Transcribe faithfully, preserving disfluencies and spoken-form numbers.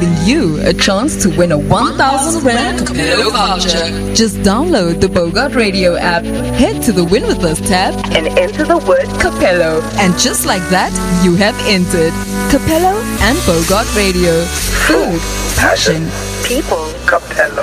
giving you a chance to win a one thousand rand Capello voucher. Just download the Bogart Radio app, head to the Win With Us tab, and enter the word Capello. And just like that, you have entered. Capello and Bogart Radio. Food, passion, people, Capello.